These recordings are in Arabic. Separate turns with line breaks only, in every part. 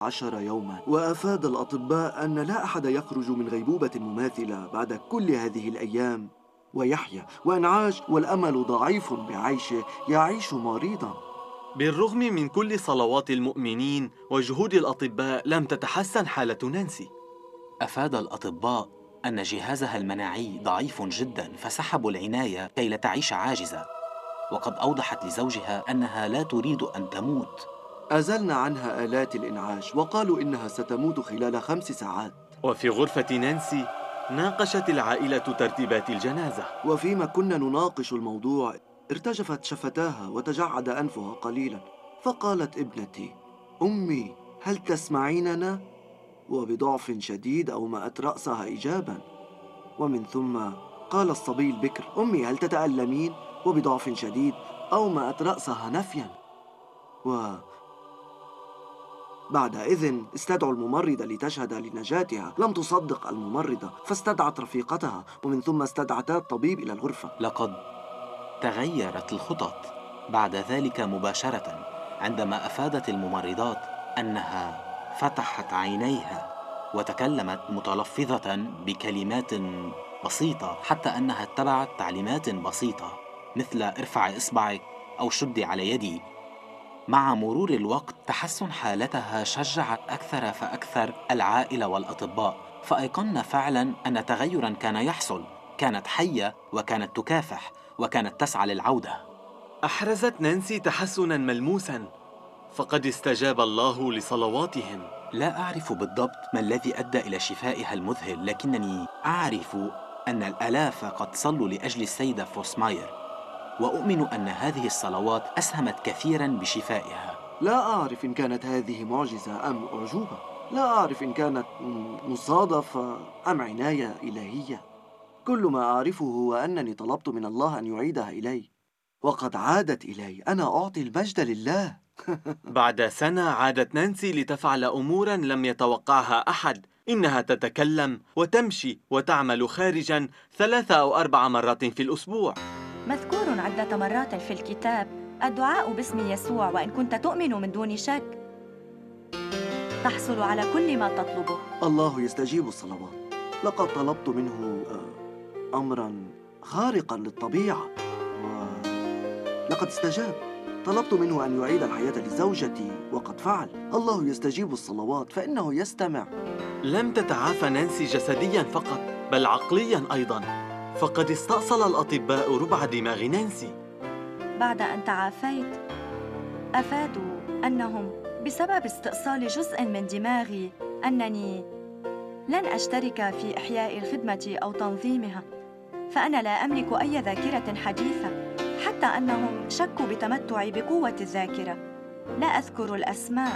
10 يوما، وأفاد الأطباء أن لا أحد يخرج من غيبوبة مماثلة بعد كل هذه الأيام ويحيا، وإن عاش والأمل ضعيف بعيشه يعيش مريضا.
بالرغم من كل صلوات المؤمنين وجهود الأطباء لم تتحسن حالة نانسي.
أفاد الأطباء أن جهازها المناعي ضعيف جدا، فسحبوا العناية كي لا تعيش عاجزة، وقد أوضحت لزوجها أنها لا تريد أن تموت.
أزلنا عنها آلات الإنعاش وقالوا إنها ستموت خلال 5 ساعات.
وفي غرفة نانسي ناقشت العائلة ترتيبات الجنازة.
وفيما كنا نناقش الموضوع ارتجفت شفتاها وتجعد أنفها قليلا، فقالت ابنتي: أمي، هل تسمعيننا؟ وبضعف شديد أومأت رأسها إجابا. ومن ثم قال الصبي البكر: أمي، هل تتألمين؟ وبضعف شديد أومأت رأسها نفيا. بعد إذن استدعوا الممرضة لتشهد لنجاتها. لم تصدق الممرضة فاستدعت رفيقتها، ومن ثم استدعتا الطبيب إلى الغرفة.
لقد تغيرت الخطط بعد ذلك مباشرة، عندما أفادت الممرضات أنها فتحت عينيها وتكلمت متلفظة بكلمات بسيطة، حتى أنها اتبعت تعليمات بسيطة مثل ارفع إصبعك أو شدي على يدي. مع مرور الوقت تحسن حالتها شجعت أكثر فأكثر العائلة والأطباء، فأيقنا فعلا أن تغيرا كان يحصل. كانت حية وكانت تكافح وكانت تسعى للعودة.
أحرزت نانسي تحسناً ملموساً، فقد استجاب الله لصلواتهم.
لا أعرف بالضبط ما الذي أدى إلى شفائها المذهل، لكنني أعرف أن الآلاف قد صلوا لأجل السيدة فوسماير، وأؤمن أن هذه الصلوات أسهمت كثيراً بشفائها.
لا أعرف إن كانت هذه معجزة أم أعجوبة. لا أعرف إن كانت مصادفة أم عناية إلهية. كل ما أعرفه هو أنني طلبت من الله أن يعيدها إلي، وقد عادت إلي. أنا أعطي المجد لله.
بعد سنة عادت نانسي لتفعل أموراً لم يتوقعها أحد. إنها تتكلم وتمشي وتعمل خارجاً 3 أو 4 مرات في الأسبوع.
مذكور عدة مرات في الكتاب الدعاء باسم يسوع، وإن كنت تؤمن من دون شك تحصل على كل ما تطلبه.
الله يستجيب الصلوات. لقد طلبت منه أمراً خارقاً للطبيعة، ولقد استجاب. طلبت منه أن يعيد الحياة لزوجتي وقد فعل. الله يستجيب الصلوات فإنه يستمع.
لم تتعافى نانسي جسدياً فقط، بل عقلياً أيضاً، فقد استأصل الأطباء ربع دماغ نانسي.
بعد أن تعافيت أفادوا أنهم بسبب استئصال جزء من دماغي أنني لن أشترك في إحياء الخدمة أو تنظيمها، فأنا لا أملك أي ذاكرة حديثة، حتى أنهم شكوا بتمتعي بقوة الذاكرة. لا أذكر الأسماء.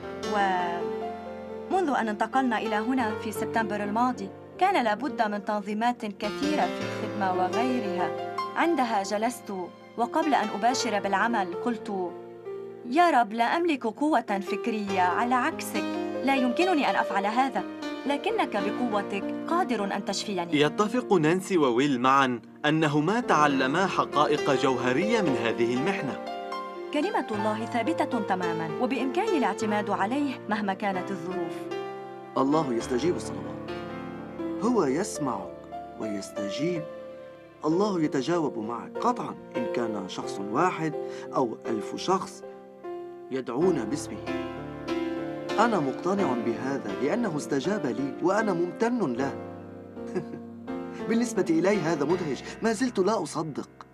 ومنذ أن انتقلنا إلى هنا في سبتمبر الماضي كان لابد من تنظيمات كثيرة في الخدمة وغيرها. عندها جلست، وقبل أن أباشر بالعمل قلت: يا رب، لا أملك قوة فكرية، على عكسك لا يمكنني أن أفعل هذا، لكنك بقوتك قادر أن تشفيني.
يتفق نانسي وويل معاً أنهما تعلما حقائق جوهرية من هذه المحنة.
كلمة الله ثابتة تماماً، وبإمكاني الاعتماد عليه مهما كانت الظروف.
الله يستجيب الصلوات. هو يسمعك ويستجيب. الله يتجاوب معك قطعاً، إن كان شخص واحد أو 1000 شخص يدعون باسمه. أنا مقتنع بهذا لأنه استجاب لي وأنا ممتن له. بالنسبة إلي هذا مدهش، ما زلت لا أصدق.